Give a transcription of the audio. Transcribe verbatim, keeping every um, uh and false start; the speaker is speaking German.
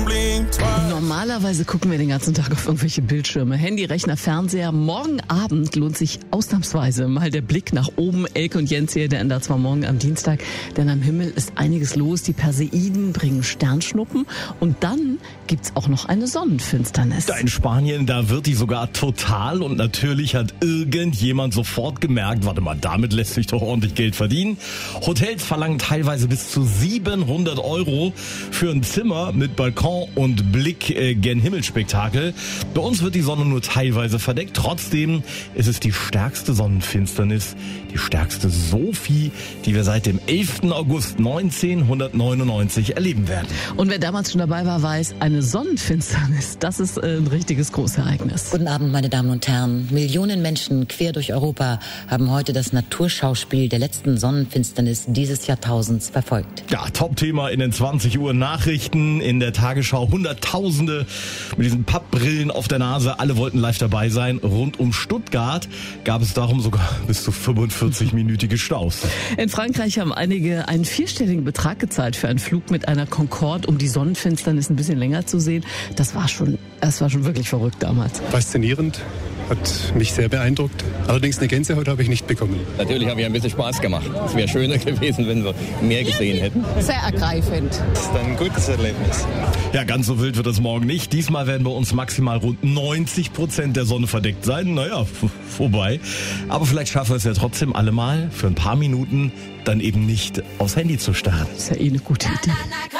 Normalerweise gucken wir den ganzen Tag auf irgendwelche Bildschirme, Handy, Rechner, Fernseher. Morgen Abend lohnt sich ausnahmsweise mal der Blick nach oben. Elke und Jens hier, der ändert zwar morgen am Dienstag, denn am Himmel ist einiges los. Die Perseiden bringen Sternschnuppen und dann gibt's auch noch eine Sonnenfinsternis. Da in Spanien, da wird die sogar total und natürlich hat irgendjemand sofort gemerkt, warte mal, damit lässt sich doch ordentlich Geld verdienen. Hotels verlangen teilweise bis zu siebenhundert Euro für ein Zimmer mit Balkon und Blick äh, gen Himmelsspektakel. Bei uns wird die Sonne nur teilweise verdeckt. Trotzdem ist es die stärkste Sonnenfinsternis, die stärkste Sophie, die wir seit dem elften August neunzehnhundertneunundneunzig erleben werden. Und wer damals schon dabei war, weiß, eine Sonnenfinsternis, das ist äh, ein richtiges Großereignis. Guten Abend, meine Damen und Herren. Millionen Menschen quer durch Europa haben heute das Naturschauspiel der letzten Sonnenfinsternis dieses Jahrtausends verfolgt. Ja, Top-Thema in den zwanzig Uhr Nachrichten, in der Tagesschau. Hunderttausende mit diesen Pappbrillen auf der Nase. Alle wollten live dabei sein. Rund um Stuttgart gab es darum sogar bis zu fünfundvierzig-minütige Staus. In Frankreich haben einige einen vierstelligen Betrag gezahlt für einen Flug mit einer Concorde, um die Sonnenfinsternis ein bisschen länger zu sehen. Das war schon, das war schon wirklich verrückt damals. Faszinierend. Hat mich sehr beeindruckt. Allerdings eine Gänsehaut habe ich nicht bekommen. Natürlich habe ich ein bisschen Spaß gemacht. Es wäre schöner gewesen, wenn wir mehr gesehen hätten. Sehr ergreifend. Das ist ein gutes Erlebnis. Ja, ganz so wild wird es morgen nicht. Diesmal werden bei uns maximal rund neunzig Prozent der Sonne verdeckt sein. Naja, vorbei. Aber vielleicht schaffen wir es ja trotzdem alle mal für ein paar Minuten dann eben nicht aufs Handy zu starren. Das ist ja eh eine gute Idee.